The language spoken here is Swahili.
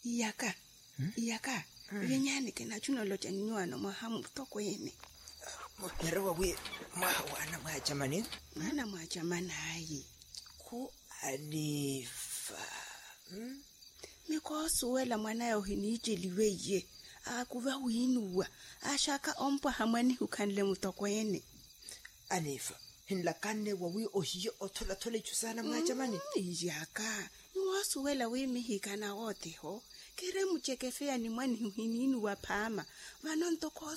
Iyaka. Yenyane ke na tshuna lo tshanywana mahamu toko yene. Yarawa we mawana mwajamani. Mana mwajamana hayi. Ku Anifa. Mikoso wela mwana yo hinijeliwe ye. Akuva winuwa. Ashaka ompa hamani hukanle mutoko yene. Anifa. Hinlakane wawi ohiyo othola chusana mwajamani. Iyaka. Nwasu wela we mihikana wote ho. Kere muchekefea ni mwani hininu wapama. Vanonto